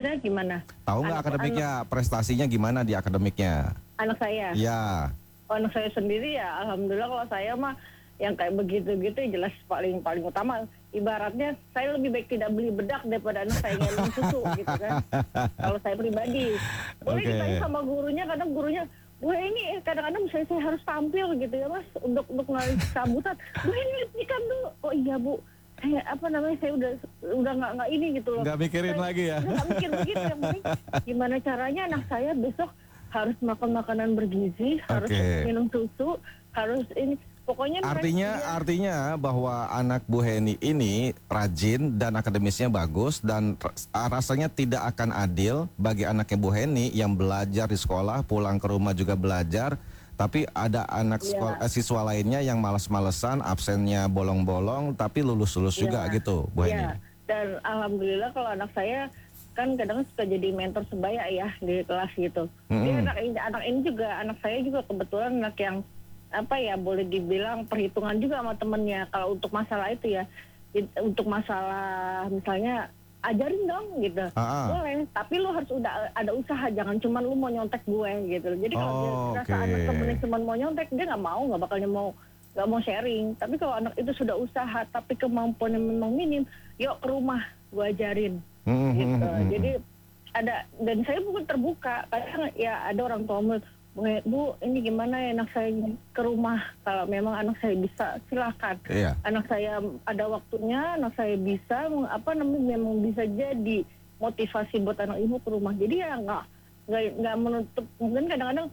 maksudnya gimana? Tahu nggak akademiknya, prestasinya gimana di akademiknya? Anak saya. Ya. Oh, anak saya sendiri ya, alhamdulillah. Kalau saya mah yang kayak begitu-gitu jelas paling utama. Ibaratnya saya lebih baik tidak beli bedak daripada anak saya minum susu gitu kan. Kalau saya pribadi. Boleh ditanya sama gurunya, kadang gurunya, Bu ini kadang-kadang saya harus tampil gitu ya Mas untuk melalui sambutan. Bu ini lipstikan dulu. Oh iya Bu. Saya saya udah nggak ini gitu loh. Nggak mikirin saya, lagi ya. Nggak mikir begitu, yang penting gimana caranya anak saya besok harus makan makanan bergizi, harus minum susu, harus ini. Pokoknya artinya bahwa anak Bu Heni ini rajin dan akademisnya bagus, dan rasanya tidak akan adil bagi anaknya Bu Heni yang belajar di sekolah, pulang ke rumah juga belajar, tapi ada anak siswa lainnya yang malas-malesan, absennya bolong-bolong, tapi lulus-lulus juga gitu, Bu Heni. Dan alhamdulillah kalau anak saya kan kadang suka jadi mentor sebaya ya di kelas gitu. Dia anak ini juga, anak saya juga kebetulan anak yang boleh dibilang perhitungan juga sama temennya. Kalau untuk masalah itu ya, untuk masalah misalnya ajarin dong gitu, boleh, tapi lu harus udah ada usaha, jangan cuma lu mau nyontek gue gitu. Jadi kalau dia rasa anak temennya cuma mau nyontek, dia nggak mau sharing. Tapi kalau anak itu sudah usaha tapi kemampuannya memang minim, yuk ke rumah gue ajarin gitu. Jadi ada, dan saya bukan terbuka, kadang ya ada orang tua murid, Bu, ini gimana ya anak saya ke rumah? Kalau memang anak saya bisa, silakan. Anak saya ada waktunya, anak saya bisa, memang bisa jadi motivasi buat anak ibu ke rumah. Jadi ya nggak menutup. Mungkin kadang-kadang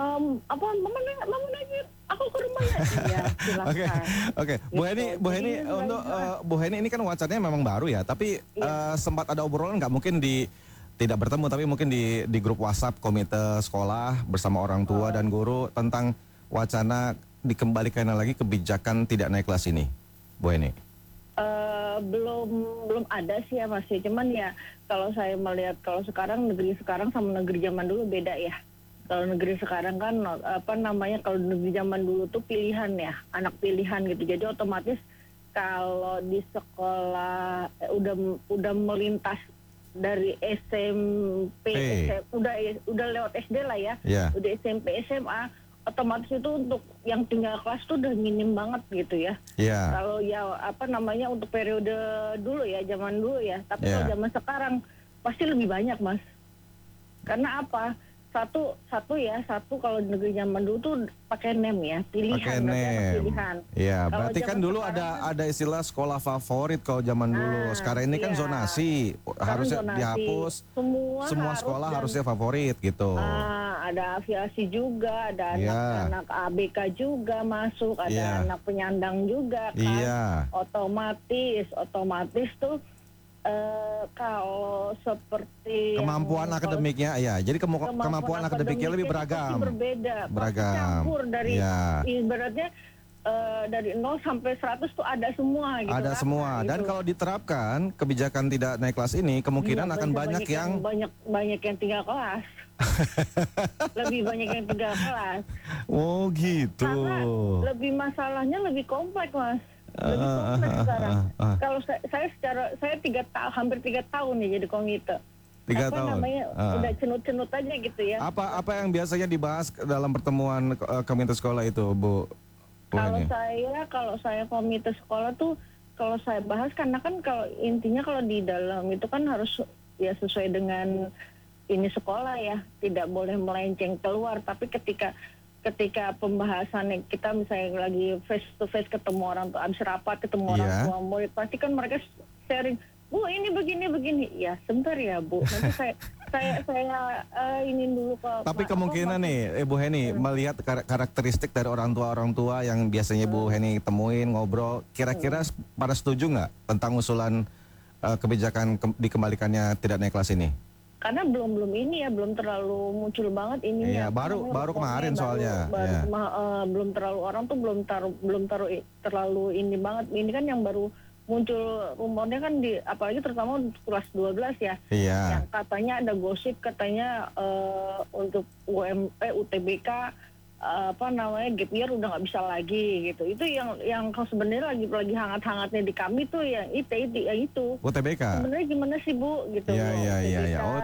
mama nanya, aku ke rumahnya. Iya, silakan. Oke. Bu Heni untuk Bu Heni ini kan wacananya memang baru ya, tapi sempat ada obrolan nggak, mungkin tidak bertemu, tapi mungkin di grup WhatsApp komite sekolah bersama orang tua dan guru tentang wacana dikembalikan lagi kebijakan tidak naik kelas ini, Bu Heni? Belum ada sih ya Mas. Cuman ya kalau saya melihat, kalau sekarang negeri sekarang sama negeri zaman dulu beda ya. Kalau negeri sekarang kan kalau negeri zaman dulu tuh pilihan ya, anak pilihan gitu. Jadi otomatis kalau di sekolah udah melintas dari SMP, udah lewat SD lah ya, udah SMP, SMA, otomatis itu untuk yang tinggal kelas tuh udah minim banget gitu ya. Kalau ya untuk periode dulu ya, zaman dulu ya, tapi kalau zaman sekarang pasti lebih banyak Mas. Karena apa? Satu kalau negeri zaman dulu tuh pakai NEM ya, pilihan. Iya, berarti kan dulu ada istilah sekolah favorit kalau zaman dulu. Sekarang ini kan zonasi, harusnya dihapus. Semua sekolah harusnya favorit gitu. Ada aviasi juga, ada anak-anak ABK juga masuk, ada anak penyandang juga kan. Otomatis tuh kalau seperti kemampuan akademiknya jadi kemampuan akademiknya lebih beragam. Beragam. Campur dari ibaratnya dari 0 sampai 100 tuh ada semua gitu. Ada semua. Dan kalau diterapkan kebijakan tidak naik kelas ini, kemungkinan akan banyak yang tinggal kelas. Lebih banyak yang tinggal kelas. Oh gitu. Karena lebih masalahnya lebih kompleks Mas. Lebih kompleks sekarang. Kalau saya hampir 3 tahun nih jadi komite. 3 tahun. Udah cenut-cenut aja gitu ya. Apa yang biasanya dibahas dalam pertemuan komite sekolah itu, Bu? Kalau saya komite sekolah tuh, kalau saya bahas, karena kan kalau intinya kalau di dalam itu kan harus ya sesuai dengan ini sekolah ya, tidak boleh melenceng keluar. Tapi ketika pembahasan kita misalnya lagi face to face ketemu orang tua, habis rapat ketemu orang tua murid, pasti kan mereka sharing, Bu ini begini, ya sebentar ya Bu, nanti saya ini dulu kok. Tapi kemungkinan nih Bu Heni melihat karakteristik dari orang tua yang biasanya Bu Heni temuin, ngobrol, kira-kira pada setuju nggak tentang usulan kebijakan dikembalikannya tidak naik kelas ini? Karena belum terlalu muncul banget ini. Iya, baru kemarin soalnya. Belum terlalu, orang tuh belum terlalu ini banget. Ini kan yang baru muncul rumornya kan apalagi terutama kelas 12 ya. Iya. Yang katanya ada gosip katanya untuk UTBK gap year udah nggak bisa lagi gitu. Itu yang sebenarnya lagi hangat-hangatnya di kami tuh yang itu. UTBK. Sebenarnya gimana sih Bu gitu. Iya. Oh,